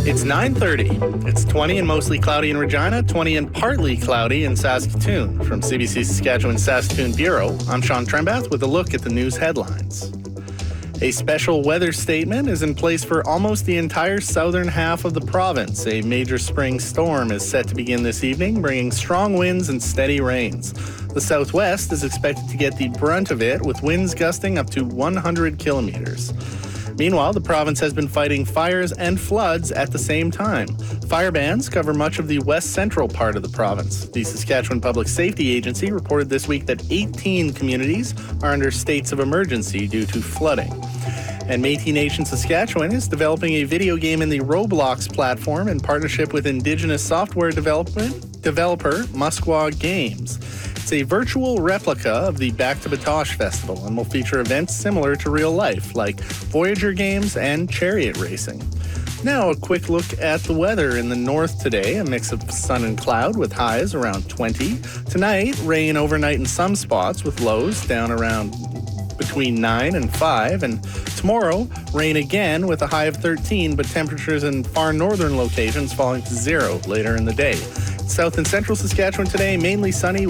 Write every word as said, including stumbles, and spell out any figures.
It's nine thirty. It's twenty and mostly cloudy in Regina, twenty and partly cloudy in Saskatoon. From C B C Saskatchewan Saskatoon Bureau, I'm Sean Trembath with a look at the news headlines. A special weather statement is in place for almost the entire southern half of the province. A major spring storm is set to begin this evening, bringing strong winds and steady rains. The southwest is expected to get the brunt of it, with winds gusting up to one hundred kilometers. Meanwhile, the province has been fighting fires and floods at the same time. Fire bans cover much of the west central part of the province. The Saskatchewan Public Safety Agency reported this week that eighteen communities are under states of emergency due to flooding. And Métis Nation Saskatchewan is developing a video game in the Roblox platform in partnership with Indigenous software development developer Musquaw Games. It's a virtual replica of the Back to Batoche Festival and will feature events similar to real life, like Voyager games and chariot racing. Now, a quick look at the weather in the north today. A mix of sun and cloud with highs around twenty. Tonight, rain overnight in some spots with lows down around between nine and five. And tomorrow, rain again with a high of thirteen, but temperatures in far northern locations falling to zero later in the day. South and central Saskatchewan today, mainly sunny.